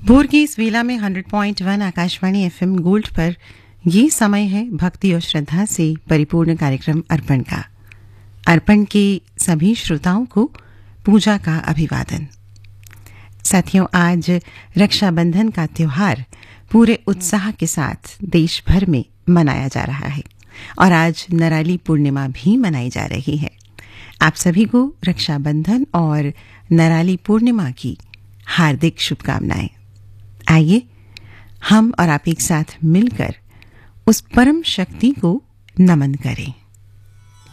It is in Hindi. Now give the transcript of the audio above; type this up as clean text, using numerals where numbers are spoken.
भोर की इस वेला में 100.1 आकाशवाणी एफएम गोल्ड पर ये समय है भक्ति और श्रद्धा से परिपूर्ण कार्यक्रम अर्पण का। अर्पण के सभी श्रोताओं को पूजा का अभिवादन। साथियों, आज रक्षाबंधन का त्योहार पूरे उत्साह के साथ देश भर में मनाया जा रहा है और आज नराली पूर्णिमा भी मनाई जा रही है। आप सभी को रक्षाबंधन और नराली पूर्णिमा की हार्दिक शुभकामनाएं। आइए हम और आप एक साथ मिलकर उस परम शक्ति को नमन करें।